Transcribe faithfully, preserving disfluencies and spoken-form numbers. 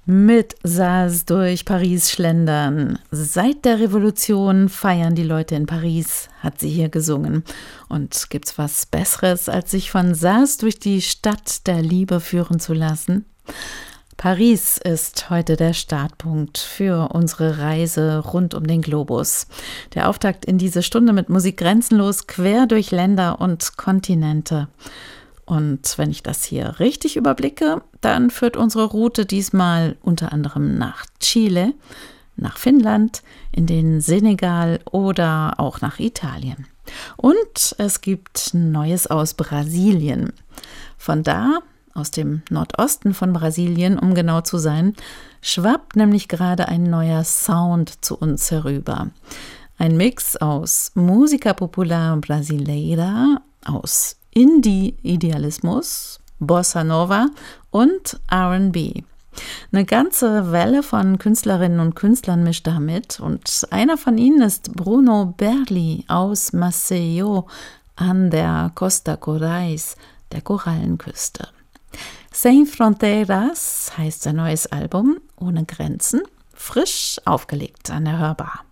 Mit Saz durch Paris schlendern. Seit der Revolution feiern die Leute in Paris, hat sie hier gesungen. Und gibt's was Besseres, als sich von Saz durch die Stadt der Liebe führen zu lassen? Paris ist heute der Startpunkt für unsere Reise rund um den Globus. Der Auftakt in diese Stunde mit Musik grenzenlos quer durch Länder und Kontinente. Und wenn ich das hier richtig überblicke, dann führt unsere Route diesmal unter anderem nach Chile, nach Finnland, in den Senegal oder auch nach Italien. Und es gibt Neues aus Brasilien. Von da, aus dem Nordosten von Brasilien, um genau zu sein, schwappt nämlich gerade ein neuer Sound zu uns herüber. Ein Mix aus Música Popular Brasileira, aus Indie-Idealismus, Bossa Nova und R and B. Eine ganze Welle von Künstlerinnen und Künstlern mischt da mit und einer von ihnen ist Bruno Berli aus Maceió an der Costa Corais, der Korallenküste. Sem Fronteiras heißt sein neues Album, ohne Grenzen, frisch aufgelegt an der Hörbar.